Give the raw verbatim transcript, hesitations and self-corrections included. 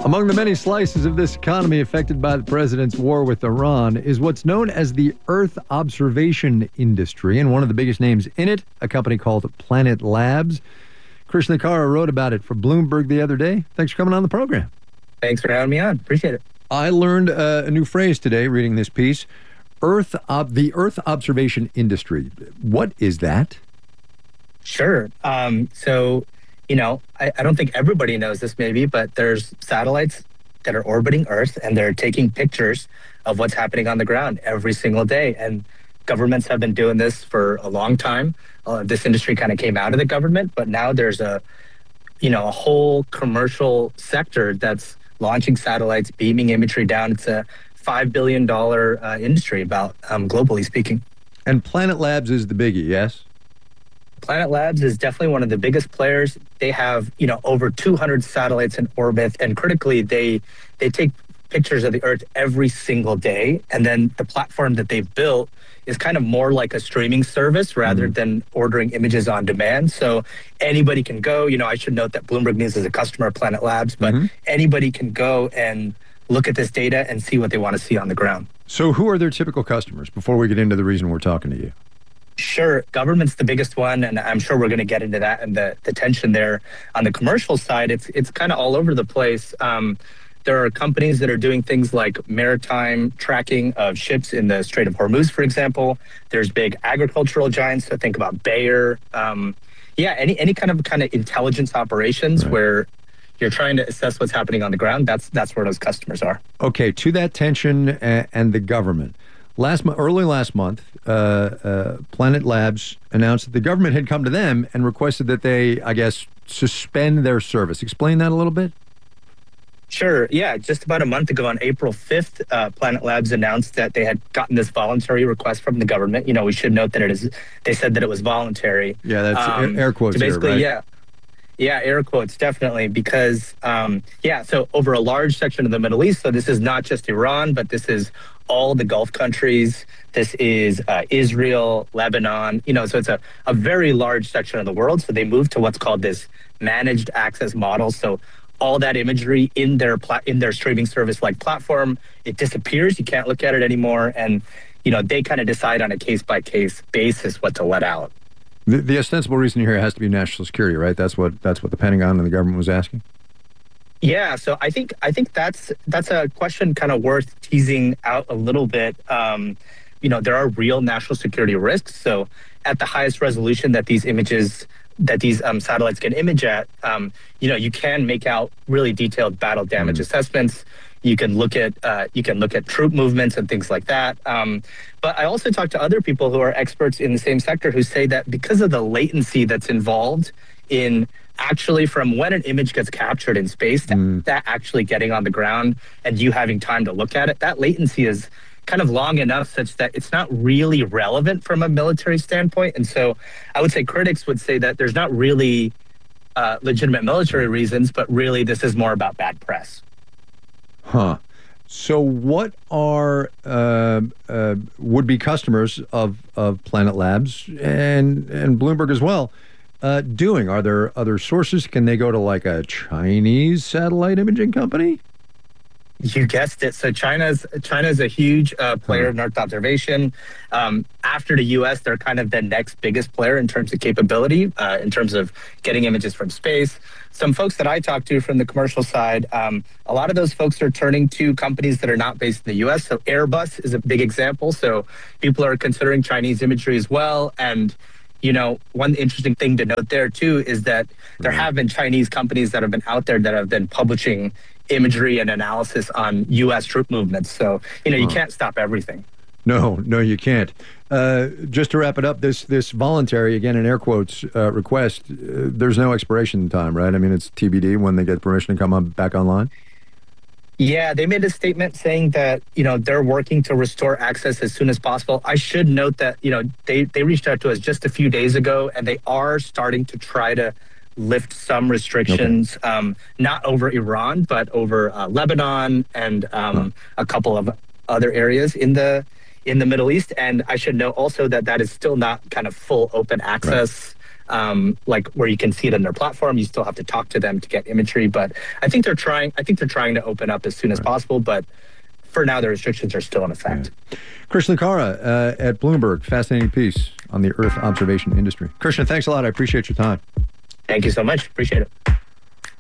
Among the many slices of this economy affected by the president's war with Iran is what's known as the Earth observation industry, and one of the biggest names in it, a company called Planet Labs. Krish Nakara wrote about it for Bloomberg the other day. Thanks for coming on the program. Thanks for having me on. Appreciate it. I learned uh, a new phrase today reading this piece, Earth ob- the Earth observation industry. What is that? Sure. Um, so, you know, I, I don't think everybody knows this maybe, but there's satellites that are orbiting Earth and they're taking pictures of what's happening on the ground every single day. And governments have been doing this for a long time. Uh, this industry kind of came out of the government, but now there's a, you know, a whole commercial sector that's launching satellites, beaming imagery down. It's a five billion dollars uh, industry about um, globally speaking. And Planet Labs is the biggie, yes? Planet Labs is definitely one of the biggest players. They have, you know, over two hundred satellites in orbit, and critically, they they take pictures of the Earth every single day. And then the platform that they've built is kind of more like a streaming service rather mm-hmm. than ordering images on demand. So anybody can go. You know, I should note that Bloomberg News is a customer of Planet Labs, but mm-hmm. anybody can go and look at this data and see what they want to see on the ground. So who are their typical customers before we get into the reason we're talking to you? Sure. Government's the biggest one, and I'm sure we're going to get into that and the, the tension there. On the commercial side, it's it's kind of all over the place. Um, there are companies that are doing things like maritime tracking of ships in the Strait of Hormuz, for example. There's big agricultural giants, so think about Bayer. Um, yeah, any any kind of kind of intelligence operations right. where you're trying to assess what's happening on the ground. That's that's where those customers are. Okay, to that tension and, and the government. Last month, early last month, uh, uh, Planet Labs announced that the government had come to them and requested that they, I guess, suspend their service. Explain that a little bit. Sure. Yeah. Just about a month ago on April fifth, uh, Planet Labs announced that they had gotten this voluntary request from the government. You know, we should note that it is, they said that it was voluntary. Yeah, that's um, air quotes basically, here, right? Yeah. Yeah, air quotes, definitely, because, um, yeah, so over a large section of the Middle East, so this is not just Iran, but this is all the Gulf countries, this is uh, Israel, Lebanon, you know, so it's a, a very large section of the world. So they moved to what's called this managed access model. So all that imagery in their pla- in their streaming service like platform, it disappears. You can't look at it anymore. And, you know, they kind of decide on a case by case basis what to let out. The, the ostensible reason here has to be national security, right? That's what that's what the Pentagon and the government was asking. Yeah, so I think I think that's that's a question kind of worth teasing out a little bit. Um, you know, there are real national security risks. So at the highest resolution that these images that these um, satellites can image at, um, you know, you can make out really detailed battle damage mm. assessments. You can look at uh, you can look at troop movements and things like that. Um, but I also talk to other people who are experts in the same sector who say that because of the latency that's involved in actually from when an image gets captured in space to mm. that actually getting on the ground and you having time to look at it, that latency is kind of long enough such that it's not really relevant from a military standpoint. And so I would say critics would say that there's not really uh, legitimate military reasons, but really this is more about bad press. Huh. So what are uh, uh, would-be customers of, of Planet Labs and, and Bloomberg as well uh, doing? Are there other sources? Can they go to like a Chinese satellite imaging company? You guessed it. So China's China's a huge uh, player in Earth observation. Um, after the U S, they're kind of the next biggest player in terms of capability, uh, in terms of getting images from space. Some folks that I talk to from the commercial side, um, a lot of those folks are turning to companies that are not based in the U S. So Airbus is a big example. So people are considering Chinese imagery as well. And you know, one interesting thing to note there, too, is that there have been Chinese companies that have been out there that have been publishing imagery and analysis on U S troop movements. So, you know, you can't stop everything. No, no, you can't. Uh, just to wrap it up, this this voluntary, again, in air quotes, uh, request, uh, there's no expiration time, right? I mean, it's T B D when they get permission to come on, back online? Yeah, they made a statement saying that, you know, they're working to restore access as soon as possible. I should note that, you know, they, they reached out to us just a few days ago, and they are starting to try to lift some restrictions, okay. um, not over Iran, but over uh, Lebanon and um, huh. a couple of other areas in the in the Middle East. And I should note also that that is still not kind of full open access. um, like where you can see it in their platform. You still have to talk to them to get imagery, but I think they're trying. I think they're trying to open up as soon as right. possible, but for now, the restrictions are still in effect. Yeah. Krish Lucara uh, at Bloomberg, fascinating piece on the Earth observation industry. Krishna, thanks a lot. I appreciate your time. Thank you so much. Appreciate it.